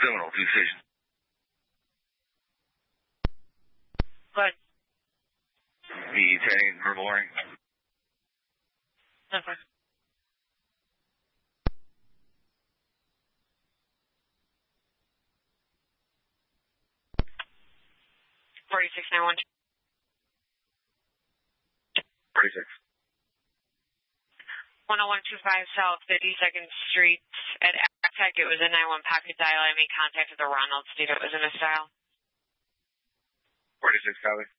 criminal decision. Good. E10 verbal warning. Okay. 4691. 46. 10125 South 52nd Street at Tech. It was a 91 pocket dial. I made contact with the Ronald State. It was a misdial. 46, copy.